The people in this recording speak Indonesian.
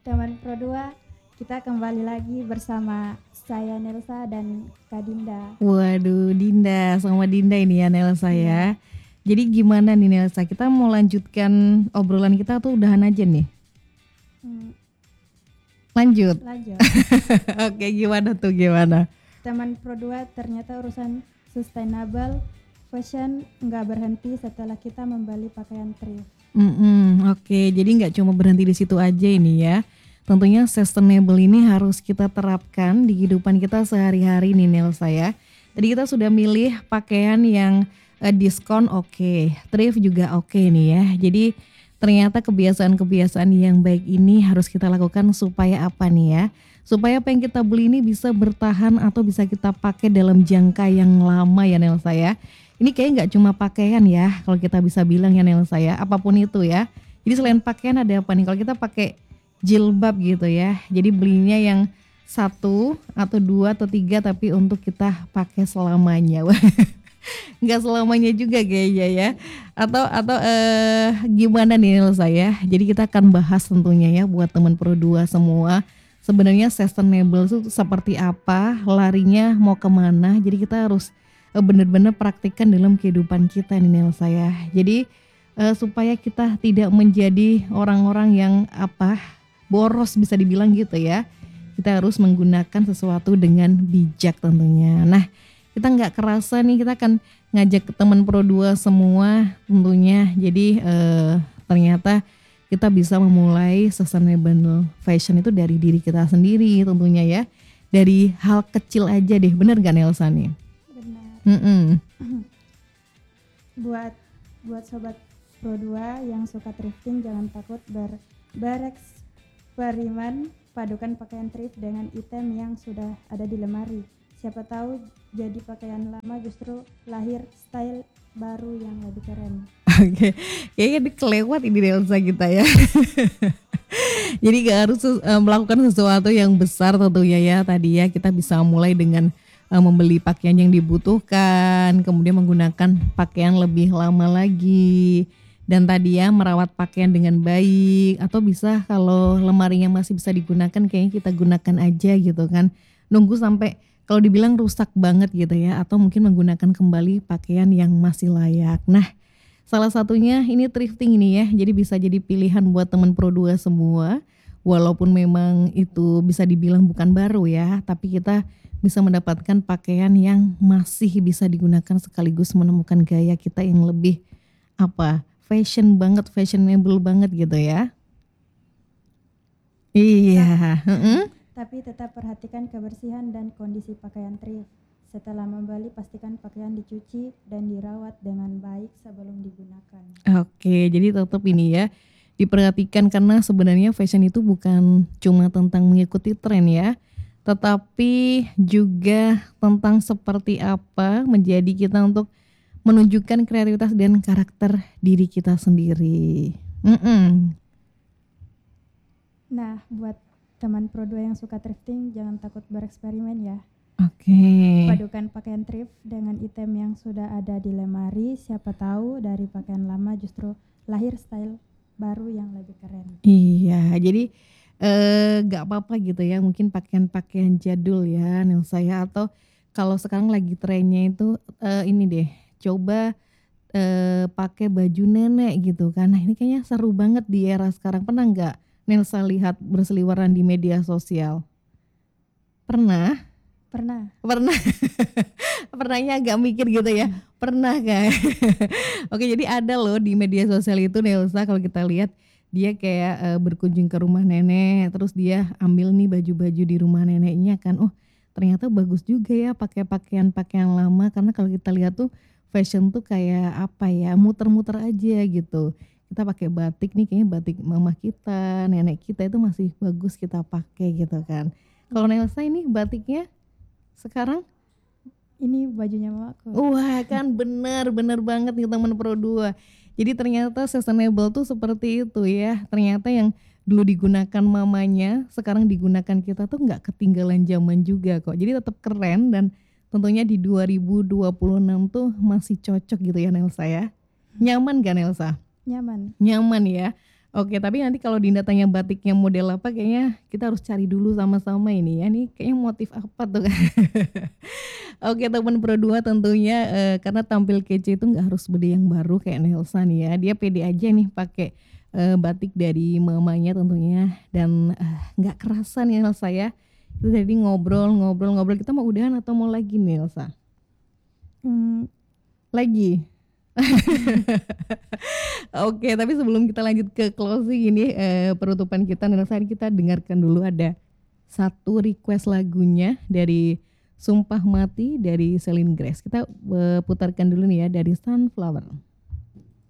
teman Pro 2, kita kembali lagi bersama saya Nelsa dan Kak Dinda. Waduh, Dinda, sama Dinda ini ya Nelsa Iya. ya. Jadi gimana nih Nelsa, kita mau lanjutkan obrolan kita atau udahan aja nih? Hmm, Lanjut. lanjut. Oke, gimana tuh gimana? Teman Pro 2, ternyata urusan sustainable fashion nggak berhenti setelah kita membeli pakaian thrift. Oke, jadi nggak cuma berhenti di situ aja ini ya. Tentunya sustainable ini harus kita terapkan di kehidupan kita sehari-hari nih Nelsa ya. Tadi kita sudah milih pakaian yang diskon oke, thrift juga oke nih ya. Jadi ternyata kebiasaan-kebiasaan yang baik ini harus kita lakukan supaya apa nih ya? Supaya apa yang kita beli ini bisa bertahan atau bisa kita pakai dalam jangka yang lama ya Nelsa ya. Ini kayaknya nggak cuma pakaian ya, kalau kita bisa bilang ya Nelsa ya, apapun itu ya. Jadi selain pakaian ada apa nih? Kalau kita pakai jilbab gitu ya, jadi belinya yang satu atau dua atau tiga tapi untuk kita pakai selamanya. Wah, nggak selamanya juga kayaknya ya. Atau gimana nih Nelsa ya? Jadi kita akan bahas tentunya ya buat teman Pro 2 semua. Sebenarnya sustainable itu seperti apa, larinya mau kemana. Jadi kita harus benar-benar praktikkan dalam kehidupan kita nih Nelsa ya. Jadi supaya kita tidak menjadi orang-orang yang boros bisa dibilang gitu ya. Kita harus menggunakan sesuatu dengan bijak tentunya. Nah, kita nggak kerasa nih kita akan ngajak ke teman Pro 2 semua tentunya. Jadi ternyata kita bisa memulai sustainable fashion itu dari diri kita sendiri tentunya ya. Dari hal kecil aja deh, bener gak Nelsa nih? Benar. Mm-mm. Buat sobat Pro 2 yang suka thrifting, jangan takut bereksperimen, padukan pakaian thrift dengan item yang sudah ada di lemari. Siapa tahu jadi pakaian lama justru lahir style baru yang lebih keren. Oke, kayaknya kelewat ini Nelsa kita ya. Jadi gak harus melakukan sesuatu yang besar tentunya ya. Tadi ya kita bisa mulai dengan membeli pakaian yang dibutuhkan, kemudian menggunakan pakaian lebih lama lagi. Dan tadi ya merawat pakaian dengan baik, atau bisa kalau lemarinya masih bisa digunakan kayaknya kita gunakan aja gitu kan. Nunggu sampai kalau dibilang rusak banget gitu ya, atau mungkin menggunakan kembali pakaian yang masih layak. Nah, salah satunya ini thrifting ini ya. Jadi bisa jadi pilihan buat teman Pro 2 semua. Walaupun memang itu bisa dibilang bukan baru ya, tapi kita bisa mendapatkan pakaian yang masih bisa digunakan sekaligus menemukan gaya kita yang lebih fashion banget, fashionable banget gitu ya. Iya, Tapi tetap perhatikan kebersihan dan kondisi pakaian thrift. Setelah membeli, pastikan pakaian dicuci dan dirawat dengan baik sebelum digunakan. Oke, jadi tetap ini ya diperhatikan karena sebenarnya fashion itu bukan cuma tentang mengikuti tren ya, tetapi juga tentang seperti apa menjadi kita untuk menunjukkan kreativitas dan karakter diri kita sendiri. Mm-mm. Nah, buat teman Pro 2 yang suka thrifting, jangan takut bereksperimen ya. Oke. Padukan pakaian thrift dengan item yang sudah ada di lemari, siapa tahu dari pakaian lama justru lahir style baru yang lebih keren. Iya, jadi nggak apa-apa gitu ya, mungkin pakaian-pakaian jadul ya Nelsa ya, atau kalau sekarang lagi trennya itu ini deh, coba pakai baju nenek gitu kan. Nah ini kayaknya seru banget di era sekarang. Pernah nggak Nelsa lihat berseliweran di media sosial? Pernah? Pernah. Pernah. Pernahnya agak mikir gitu ya. Pernah kan? Oke, jadi ada loh di media sosial itu Nelsa, kalau kita lihat dia kayak berkunjung ke rumah nenek, terus dia ambil nih baju-baju di rumah neneknya kan. Oh, ternyata bagus juga ya pakai pakaian-pakaian lama, karena kalau kita lihat tuh fashion tuh kayak muter-muter aja gitu. Kita pakai batik nih, kayaknya batik mama kita, nenek kita itu masih bagus kita pakai gitu kan. Kalau Nelsa ini batiknya sekarang? Ini bajunya mamaku. Wah kan bener banget nih teman Pro 2. Jadi ternyata sustainable tuh seperti itu ya. Ternyata yang dulu digunakan mamanya sekarang digunakan kita tuh nggak ketinggalan zaman juga kok. Jadi tetap keren dan tentunya di 2026 tuh masih cocok gitu ya Nelsa ya. Nyaman gak Nelsa? Nyaman. Nyaman ya. Oke, tapi nanti kalau Dinda tanya batiknya model apa, kayaknya kita harus cari dulu sama-sama ini ya. Nih kayaknya motif apa tuh kan. Oke, teman Pro 2 tentunya karena tampil kece itu nggak harus beli yang baru kayak Nelsa nih ya. Dia pede aja nih pakai batik dari mamanya tentunya dan nggak kerasa nih Nelsa ya. Itu tadi ngobrol, kita mau udahan atau mau lagi nih Nelsa? Hmm, Lagi. Oke, tapi sebelum kita lanjut ke closing ini penutupan kita Nelsa, kita dengarkan dulu ada satu request lagunya dari Sumpah Mati dari Celine Grace. Kita putarkan dulu nih ya dari Sunflower.